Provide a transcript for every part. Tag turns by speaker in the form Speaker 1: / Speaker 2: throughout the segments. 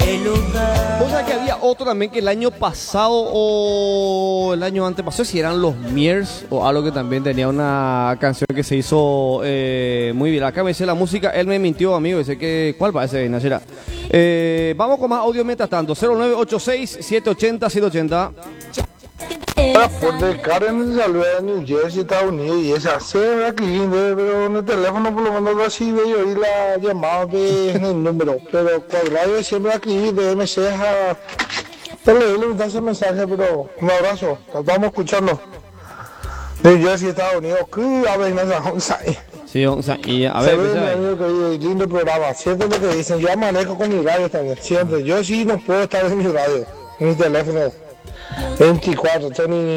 Speaker 1: O sea que había otro también que el año pasado o el año antepasado, si eran los Miers o algo que también tenía una canción que se hizo muy bien. Acá me dice la música, él me mintió, amigo, dice que, ¿cuál parece, Nachera? Vamos con más audio mientras tanto, 0986-780-780.
Speaker 2: Por de Karen salió de New Jersey, Estados Unidos, y esa se aquí, pero en el teléfono por lo menos lo así de oír la llamada en el número, pero cuadrado siempre aquí de MC a leerle un mensaje, pero un abrazo, nos vamos escuchando. New Jersey, Estados Unidos, que a ver,
Speaker 1: Sí, o sea, y a ver,
Speaker 2: lindo programa, siempre lo que dicen, yo manejo con mi radio también, siempre, yo sí no puedo estar en mi radio, en mi teléfono. 24,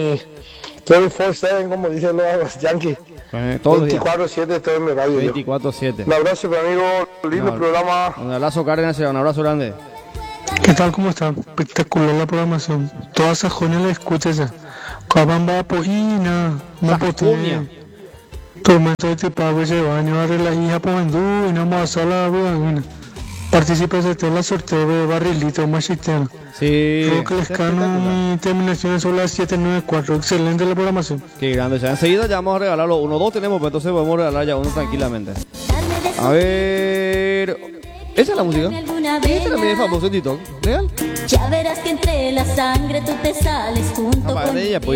Speaker 2: 24/7, como dicen los yankees. 24/7 estoy en mi radio.
Speaker 1: 24/7.
Speaker 2: Un abrazo, mi amigo. Lindo programa.
Speaker 1: Un abrazo, Karen, un abrazo grande.
Speaker 3: ¿Qué tal? ¿Cómo están? Espectacular la programación. Toda esa joya la escuchas ya. Cabamba, pojina, una potilla. Tormento de tipago ese baño, abre la hija por vendú y no más a la buena. Participa de la sorteo de barrilito machitero.
Speaker 1: Sí.
Speaker 3: Creo que les cano mi terminación son las 794. Excelente la programación.
Speaker 1: Qué grande. O sea, enseguida ya vamos a regalarlo. 1 2 tenemos, pero entonces podemos regalar ya uno tranquilamente. A ver. ¿Esa es la música? Este también es famoso en TikTok. ¿Legal?
Speaker 4: Ya verás que entre la sangre tú te sales junto con ella.